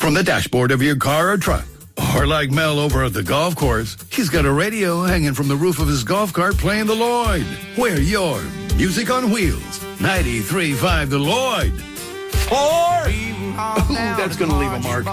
from the dashboard of your car or truck. Or like Mel over at the golf course, he's got a radio hanging from the roof of his golf cart playing the Lloyd. We're your Music on Wheels. 93.5 The Lloyd. 4! Ooh, that's going to leave a mark.